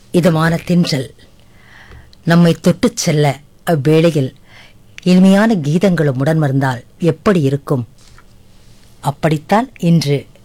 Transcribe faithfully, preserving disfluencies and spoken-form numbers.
இதமான தென்றல் நம்மை தொட்டுச் செல்ல அவ்வேளையில் இனிமையான கீதங்களும் உடன் மறந்தால் எப்படி இருக்கும்? அப்படித்தான் இன்று